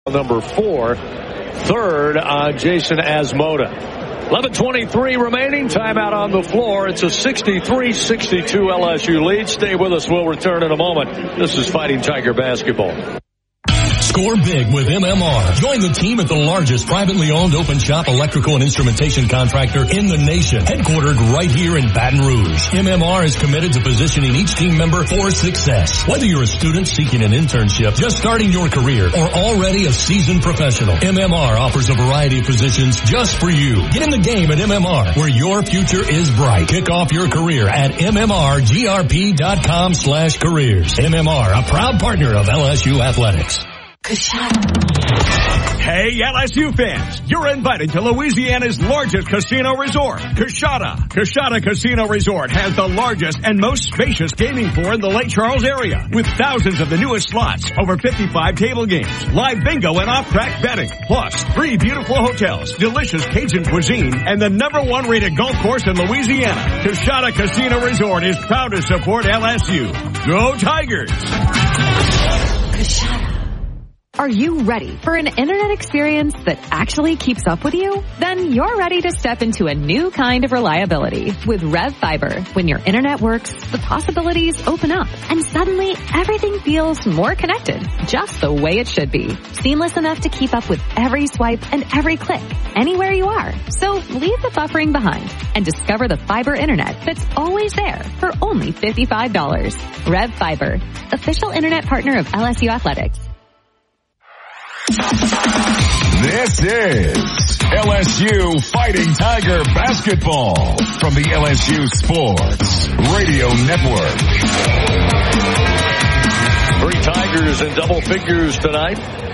number 4. Third on Jason Asmota. 11:23 remaining. Timeout on the floor. It's a 63-62 LSU lead. Stay with us. We'll return in a moment. This is Fighting Tiger basketball. Score big with MMR. Join the team at the largest privately owned open shop electrical and instrumentation contractor in the nation, headquartered right here in Baton Rouge. MMR is committed to positioning each team member for success. Whether you're a student seeking an internship, just starting your career, or already a seasoned professional, MMR offers a variety of positions just for you. Get in the game at MMR, where your future is bright. Kick off your career at mmrgrp.com/careers. MMR, a proud partner of LSU Athletics. Hey, LSU fans, you're invited to Louisiana's largest casino resort, Coushatta. Coushatta Casino Resort has the largest and most spacious gaming floor in the Lake Charles area, with thousands of the newest slots, over 55 table games, live bingo and off-track betting, plus 3 beautiful hotels, delicious Cajun cuisine, and the #1 rated golf course in Louisiana. Coushatta Casino Resort is proud to support LSU. Go Tigers! Coushatta. Are you ready for an internet experience that actually keeps up with you? Then you're ready to step into a new kind of reliability with Rev Fiber. When your internet works, the possibilities open up, and suddenly everything feels more connected, just the way it should be. Seamless enough to keep up with every swipe and every click, anywhere you are. So leave the buffering behind and discover the fiber internet that's always there for only $55. Rev Fiber, official internet partner of LSU Athletics. This is LSU Fighting Tiger basketball from the LSU Sports Radio Network. 3 Tigers in double figures tonight.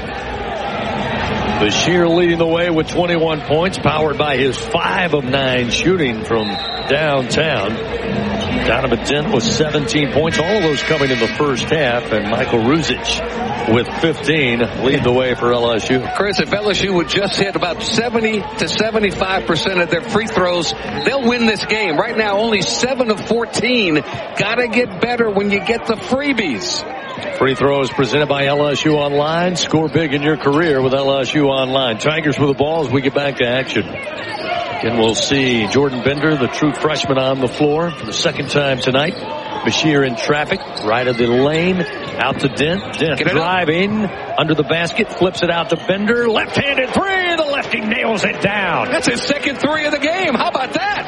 Bashir leading the way with 21 points, powered by his 5 of 9 shooting from downtown. Donovan Dent with 17 points, all of those coming in the first half, and Michael Ruzic with 15 lead the way for LSU. Chris, if LSU would just hit about 70 to 75% of their free throws, they'll win this game. Right now, only 7 of 14. Gotta get better when you get the freebies. Free throws presented by LSU Online. Score big in your career with LSU Online. Tigers with the ball as we get back to action. Again, we'll see Jordan Bender, the true freshman, on the floor for the second time tonight. Bashir in traffic, right of the lane, out to Dent. Dent driving under the basket, flips it out to Bender. Left-handed 3, the lefty nails it down. That's his second 3 of the game. How about that?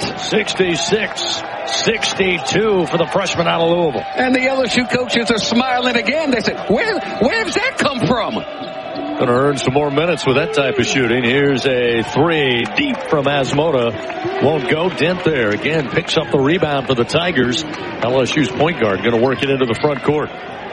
66-62 for the freshman out of Louisville. And the LSU coaches are smiling again. They said, where's that come from? Going to earn some more minutes with that type of shooting. Here's a 3 deep from Asmota. Won't go. Dent there again picks up the rebound for the Tigers. LSU's point guard going to work it into the front court.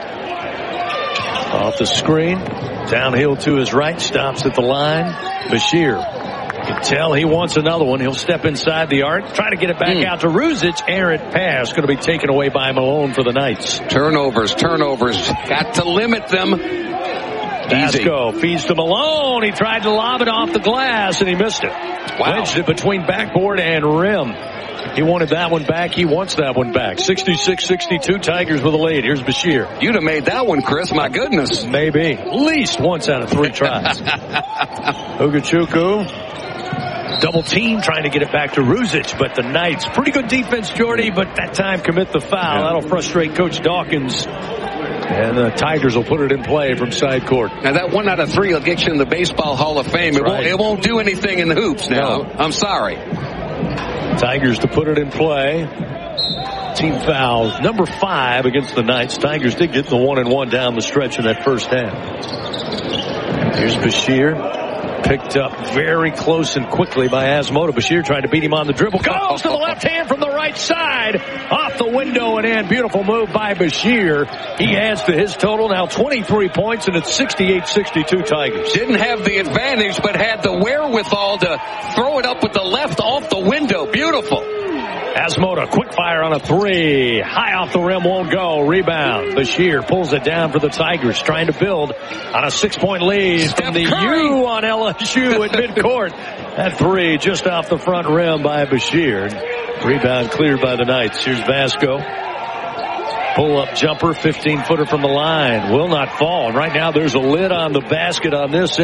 Off the screen. Downhill to his right. Stops at the line. Bashir. You can tell he wants another one. He'll step inside the arc. Try to get it back out to Ruzic. Errant pass. Going to be taken away by Malone for the Knights. Turnovers. Got to limit them. Vasco feeds to Malone. He tried to lob it off the glass, and he missed it. Wow. Wedged it between backboard and rim. He wanted that one back. He wants that one back. 66-62, Tigers with a lead. Here's Bashir. You'd have made that one, Chris. My goodness. Maybe. At least once out of 3 tries. Ugochukwu. Double team trying to get it back to Ruzic, but the Knights, pretty good defense, Jordy, but that time commit the foul. That'll frustrate Coach Dawkins. And the Tigers will put it in play from side court. Now that 1 out of 3 will get you in the Baseball Hall of Fame. It won't do anything in the hoops now. No. I'm sorry. Tigers to put it in play. Team foul number 5 against the Knights. Tigers did get the 1-and-1 down the stretch in that first half. Here's Bashir. Picked up very close and quickly by Asmota. Bashir trying to beat him on the dribble. Goes to the left hand from the right side. Off the window and in. Beautiful move by Bashir. He adds to his total now 23 points, and it's 68-62 Tigers. Didn't have the advantage, but had the wherewithal to throw it up with the left off the window. Beautiful. Asmota, quick fire on a 3. High off the rim, won't go. Rebound. Bashir pulls it down for the Tigers, trying to build on a 6-point lead from the U on LSU at midcourt. That 3 just off the front rim by Bashir. Rebound cleared by the Knights. Here's Vasco. Pull-up jumper, 15-footer from the line. Will not fall. And right now there's a lid on the basket on this